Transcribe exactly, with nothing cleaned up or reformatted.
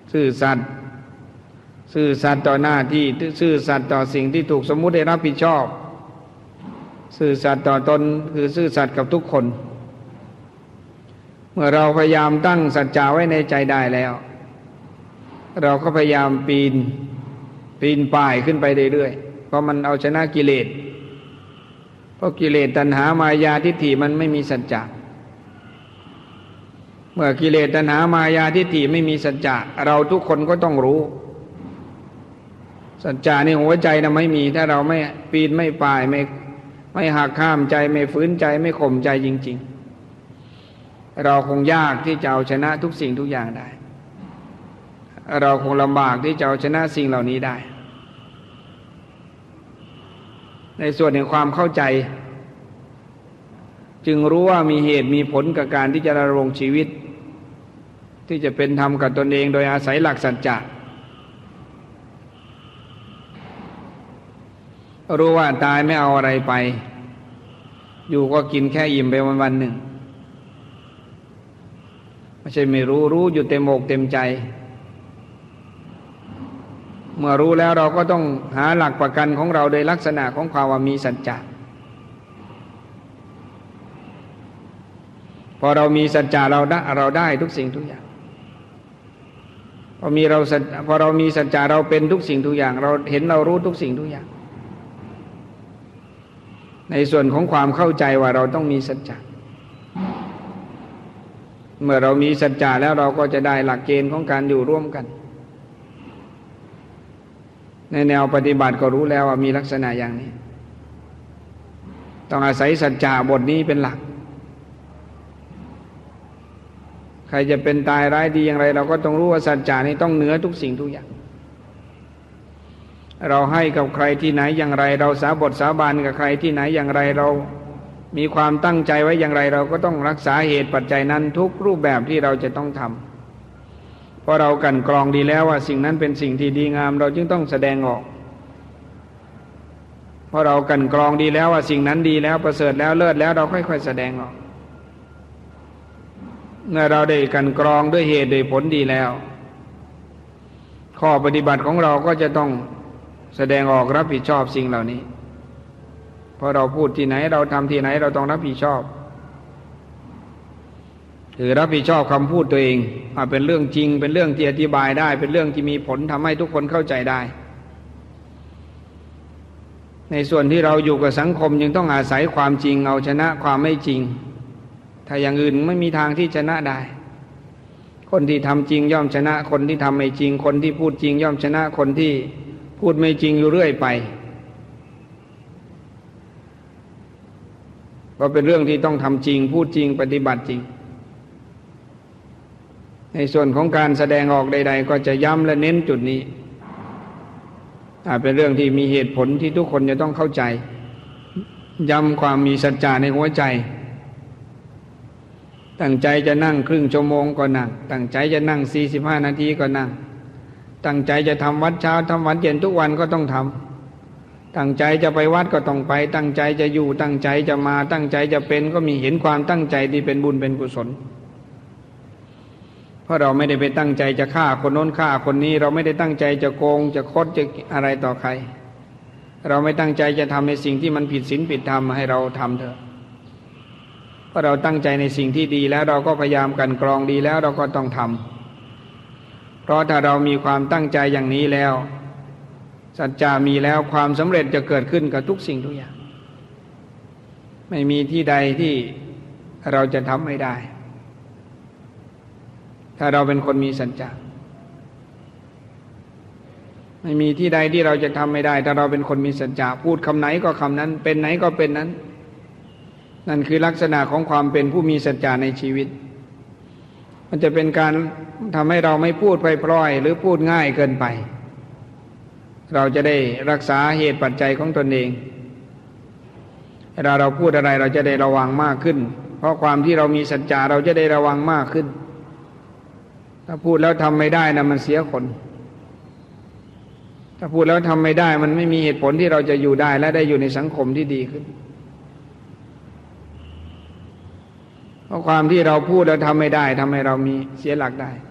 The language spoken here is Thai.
ซื่อสัตย์ซื่อสัตย์ต่อหน้าที่ซื่อสัตย์ต่อสิ่งที่ถูกสมมุติให้รับผิดชอบซื่อสัตย์ต่อตนคือซื่อสัตย์กับทุกคนเมื่อเราพยายามตั้งสัจจะไว้ในใจได้แล้วเราก็พยายามปีนปีนป่ายขึ้นไปเรื่อยๆเพราะมันเอาชนะกิเลสเพราะกิเลสตัณหามายาทิฏฐิมันไม่มีสัจจะเมื่อกิเลสตัณหามายาทิฏฐิไม่มีสัจจะเราทุกคนก็ต้องรู้สัจจะในหัวใจนะไม่มีถ้าเราไม่ปีนไม่ป่ายไม่ไม่หักข้ามใจไม่ฝืนใจไม่ข่มใจจริงๆเราคงยากที่จะเอาชนะทุกสิ่งทุกอย่างได้เราคงลำบากที่จะเอาชนะสิ่งเหล่านี้ได้ในส่วนแห่งความเข้าใจจึงรู้ว่ามีเหตุมีผลกับการที่จะดำรงชีวิตที่จะเป็นธรรมกับตนเองโดยอาศัยหลักสัจจะรู้ว่าตายไม่เอาอะไรไปอยู่ก็กินแค่อิ่มไปวันๆหนึ่งไม่ใช่ไม่รู้รู้อยู่เต็มอกเต็มใจเมื่อรู้แล้วเราก็ต้องหาหลักประกันของเราโดยลักษณะของความว่ามีสัจจะพอเรามีสัจจะเราได้เราได้ทุกสิ่งทุกอย่างพอมีเราพอเรามีสัจจะเราเป็นทุกสิ่งทุกอย่างเราเห็นเรารู้ทุกสิ่งทุกอย่างในส่วนของความเข้าใจว่าเราต้องมีสัจจะเมื่อเรามีสัจจะแล้วเราก็จะได้หลักเกณฑ์ของการอยู่ร่วมกันในแนวปฏิบัติก็รู้แล้วว่ามีลักษณะอย่างนี้ต้องอาศัยสัจจะบทนี้เป็นหลักใครจะเป็นตายร้ายดีอย่างไรเราก็ต้องรู้ว่าสัจจะนี้ต้องเหนือทุกสิ่งทุกอย่างเราให้กับใครที่ไหนอย่างไรเราสาบทสาบานกับใครที่ไหนอย่างไรเรามีความตั้งใจไว้อย่างไรเราก็ต้องรักษาเหตุปัจจัยนั้นทุกรูปแบบที่เราจะต้องทำเพราะเรากลั่นกรองดีแล้วว่าสิ่งนั้นเป็นสิ่งที่ดีงามเราจึงต้องแสดงออกเพราะเรากลั่นกรองดีแล้วว่าสิ่งนั้นดีแล้วประเสริฐแล้วเลิศแล้วเราค่อยๆแสดงออกเมื่อเราได้กลั่นกรองด้วยเหตุด้วยผลดีแล้วข้อปฏิบัติของเราก็จะต้องแสดงออกรับผิดชอบสิ่งเหล่านี้เพราะเราพูดที่ไหนเราทำที่ไหนเราต้องรับผิดชอบคือรับผิดชอบคำพูดตัวเองเป็นเรื่องจริงเป็นเรื่องที่อธิบายได้เป็นเรื่องที่มีผลทำให้ทุกคนเข้าใจได้ในส่วนที่เราอยู่กับสังคมยังต้องอาศัยความจริงเอาชนะความไม่จริงถ้าอย่างอื่นไม่มีทางที่ชนะได้คนที่ทำจริงย่อมชนะคนที่ทำไม่จริงคนที่พูดจริงย่อมชนะคนที่พูดไม่จริงอยู่เรื่อยไปก็เป็นเรื่องที่ต้องทำจริงพูดจริงปฏิบัติจริงในส่วนของการแสดงออกใดๆก็จะย้ำและเน้นจุดนี้เป็นเรื่องที่มีเหตุผลที่ทุกคนจะต้องเข้าใจย้ำความมีสัจจะในหัวใจตั้งใจจะนั่งครึ่งชั่วโมงก็นั่งตั้งใจจะนั่งสี่สิบห้านาทีก็นั่งตั้งใจจะทำวัดเช้าทำวัดเย็นทุกวันก็ต้องทำตั้งใจจะไปวัดก็ต้องไปตั้งใจจะอยู่ตั้งใจจะมาตั้งใจจะเป็นก็มีเห็นความตั้งใจที่เป็นบุญเป็นกุศลเพราะเราไม่ได้ไปตั้งใจจะฆ่าคนโน้นฆ่าคนนี้เราไม่ได้ตั้งใจจะโกงจะคดจะอะไรต่อใครเราไม่ตั้งใจจะทำในสิ่งที่มันผิดศีลผิดธรรมให้เราทำเถอะเพราะเราตั้งใจในสิ่งที่ดีแล้วเราก็พยายามกันกรองดีแล้วเราก็ต้องทำเพราะถ้าเรามีความตั้งใจอย่างนี้แล้วสัจจะมีแล้วความสำเร็จจะเกิดขึ้นกับทุกสิ่งทุกอย่างไม่มีที่ใดที่เราจะทำไม่ได้ถ้าเราเป็นคนมีสัจจะไม่มีที่ใดที่เราจะทำไม่ได้ถ้าเราเป็นคนมีสัจจะพูดคำไหนก็คำนั้นเป็นไหนก็เป็นนั้นนั่นคือลักษณะของความเป็นผู้มีสัจจะในชีวิตมันจะเป็นการทำให้เราไม่พูดพล่อยๆหรือพูดง่ายเกินไปเราจะได้รักษาเหตุปัจจัยของตนเองเวลาเราพูดอะไรเราจะได้ระวังมากขึ้นเพราะความที่เรามีสัจจะเราจะได้ระวังมากขึ้นถ้าพูดแล้วทำไม่ได้นะมันเสียคนถ้าพูดแล้วทำไม่ได้มันไม่มีเหตุผลที่เราจะอยู่ได้และได้อยู่ในสังคมที่ดีขึ้นเพราะความที่เราพูดแล้วทำไม่ได้ทำให้เรามีเสียหลักได้